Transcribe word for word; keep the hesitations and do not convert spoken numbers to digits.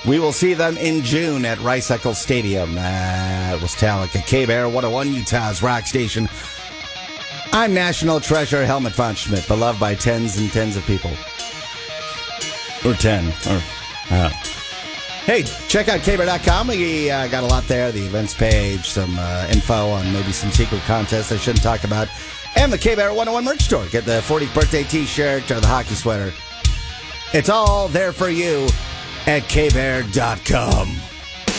We will see them in June at Rice Eccles Stadium. That was Metallica. K-Bear one oh one, Utah's rock station. I'm National Treasure Helmut von Schmidt, beloved by tens and tens of people. Or ten. Or, uh. Hey, check out K Bear dot com. We uh, got a lot there. The events page, some uh, info on maybe some secret contests I shouldn't talk about. And the K-Bear one oh one merch store. Get the fortieth birthday t-shirt or the hockey sweater. It's all there for you at K Bear dot com.